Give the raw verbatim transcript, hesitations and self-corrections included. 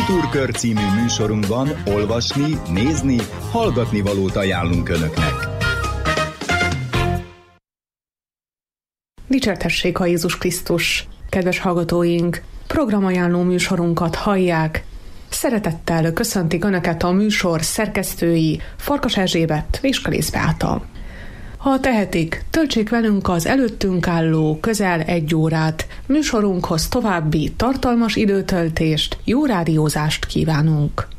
Kultúrkör című műsorunkban olvasni, nézni, hallgatni valót ajánlunk Önöknek. Dicsértessék a Jézus Krisztus! Kedves hallgatóink, programajánló műsorunkat hallják. Szeretettel köszöntik Önöket a műsor szerkesztői Farkas Erzsébet és Kalész Beáta. Ha tehetik, töltsék velünk az előttünk álló közel egy órát. Műsorunkhoz további tartalmas időtöltést, jó rádiózást kívánunk!